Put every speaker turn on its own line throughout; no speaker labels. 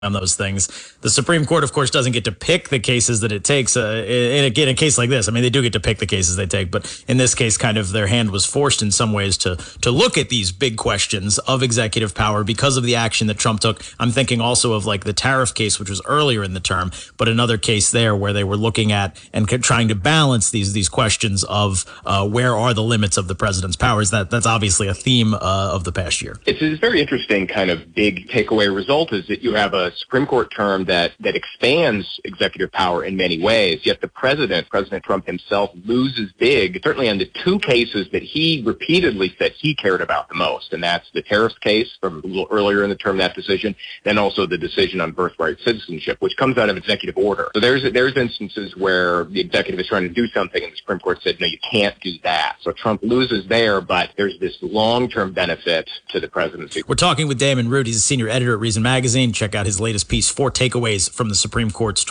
on those things. The Supreme Court, of course, doesn't get to pick the cases that it takes. In a case like this, I mean, they do get to pick the cases they take, but in this case, kind of their hand was forced in some ways to look at these big questions of executive power because of the action that Trump took. I'm thinking also of like the tariff case, which was earlier in the term, but another case there where they were looking at and trying to balance these questions of where are the limits of the president's powers. That's obviously a theme of the past year.
It's a very interesting kind of big takeaway result is that you have a Supreme Court term that expands executive power in many ways, yet the President Trump himself, loses big, certainly on the two cases that he repeatedly said he cared about the most, and that's the tariffs case from a little earlier in the term, that decision, then also the decision on birthright citizenship, which comes out of executive order. So there's instances where the executive is trying to do something and the Supreme Court said, no, you can't do that. So Trump loses there, but there's this long-term benefit to the presidency.
We're talking with Damon Root. He's a senior editor at Reason Magazine. Check out his latest piece, 4 Takeaways from the Supreme Court's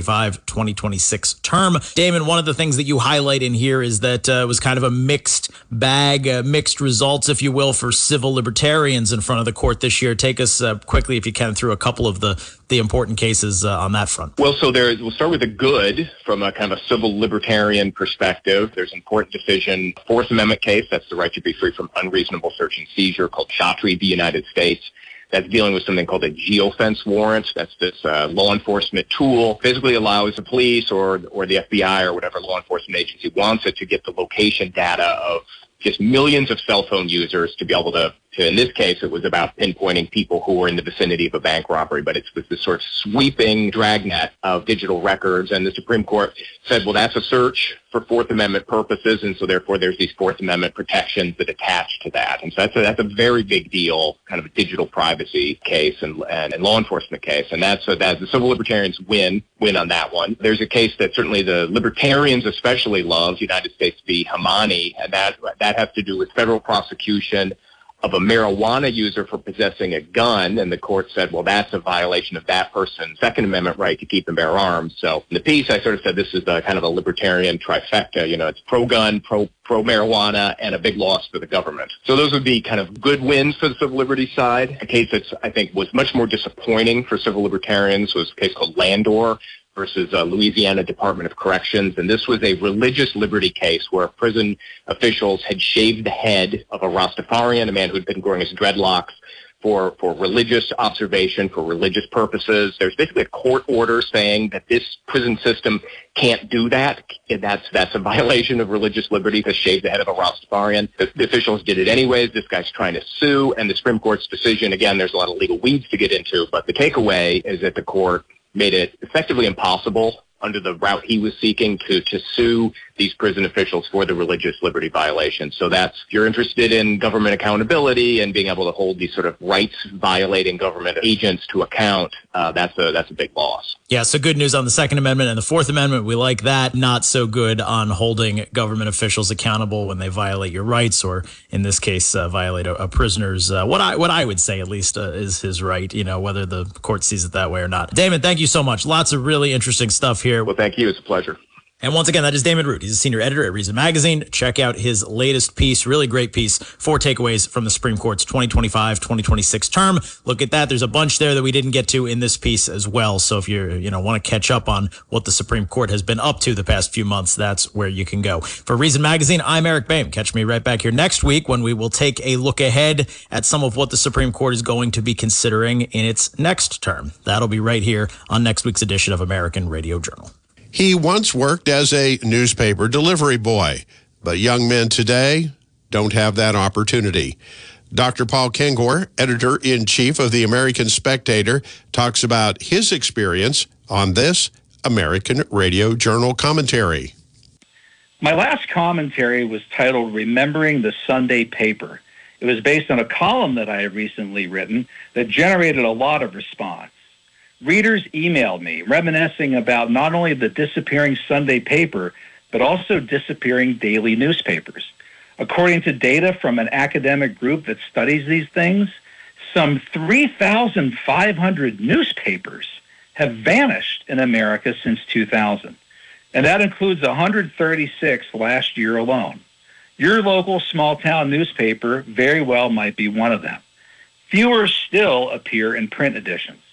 2025-2026 term. Damon, one of the things that you highlight in here is that it was kind of a mixed bag, mixed results, if you will, for civil libertarians in front of the court this year. Take us quickly, if you can, through a couple of the important cases on that front.
Well, so we'll start with the good from a kind of a civil libertarian perspective. There's an important decision, Fourth Amendment case, that's the right to be free from unreasonable search and seizure, called Chatri v. United States. That's dealing with something called a geofence warrant. That's this law enforcement tool. Basically allows the police or the FBI or whatever law enforcement agency wants it to get the location data of just millions of cell phone users to be able to, in this case, it was about pinpointing people who were in the vicinity of a bank robbery, but it was this sort of sweeping dragnet of digital records. And the Supreme Court said, well, that's a search for Fourth Amendment purposes, and so therefore there's these Fourth Amendment protections that attach to that. And so that's a very big deal, kind of a digital privacy case and law enforcement case. And that the civil libertarians win on that one. There's a case that certainly the libertarians especially love, United States v. Hamani, and that has to do with federal prosecution of a marijuana user for possessing a gun, and the court said, well, that's a violation of that person's Second Amendment right to keep and bear arms. So in the piece, I sort of said this is the kind of a libertarian trifecta. You know, it's pro-gun, pro-marijuana, and a big loss for the government. So those would be kind of good wins for the civil liberties side. A case that I think was much more disappointing for civil libertarians was a case called Landor versus Louisiana Department of Corrections. And this was a religious liberty case where prison officials had shaved the head of a Rastafarian, a man who had been growing his dreadlocks, for religious observation, for religious purposes. There's basically a court order saying that this prison system can't do that. That's a violation of religious liberty to shave the head of a Rastafarian. The officials did it anyways. This guy's trying to sue, and the Supreme Court's decision, again, there's a lot of legal weeds to get into, but the takeaway is that the court made it effectively impossible under the route he was seeking to sue these prison officials for the religious liberty violations. So that's, if you're interested in government accountability and being able to hold these sort of rights-violating government agents to account, that's a big loss.
Yeah, so good news on the Second Amendment and the Fourth Amendment. We like that. Not so good on holding government officials accountable when they violate your rights, or in this case, violate a prisoner's, what I would say at least is his right, you know, whether the court sees it that way or not. Damon, thank you so much. Lots of really interesting stuff here.
Well, thank you. It's a pleasure.
And once again, that is Damon Root. He's a senior editor at Reason Magazine. Check out his latest piece, really great piece, 4 Takeaways from the Supreme Court's 2025-2026 term. Look at that. There's a bunch there that we didn't get to in this piece as well. So if you want to catch up on what the Supreme Court has been up to the past few months, that's where you can go. For Reason Magazine, I'm Eric Boehm. Catch me right back here next week when we will take a look ahead at some of what the Supreme Court is going to be considering in its next term. That'll be right here on next week's edition of American Radio Journal.
He once worked as a newspaper delivery boy, but young men today don't have that opportunity. Dr. Paul Kengor, editor-in-chief of the American Spectator, talks about his experience on this American Radio Journal commentary.
My last commentary was titled Remembering the Sunday Paper. It was based on a column that I had recently written that generated a lot of response. Readers emailed me reminiscing about not only the disappearing Sunday paper, but also disappearing daily newspapers. According to data from an academic group that studies these things, some 3,500 newspapers have vanished in America since 2000. And that includes 136 last year alone. Your local small-town newspaper very well might be one of them. Fewer still appear in print editions.